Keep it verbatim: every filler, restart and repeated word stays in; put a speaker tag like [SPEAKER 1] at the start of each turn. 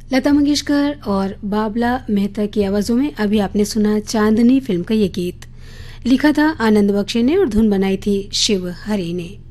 [SPEAKER 1] लता मंगेशकर और बाबला मेहता की आवाजों में अभी आपने सुना चांदनी फिल्म का ये गीत। लिखा था आनंद बख्शी ने और धुन बनाई थी शिव हरि ने।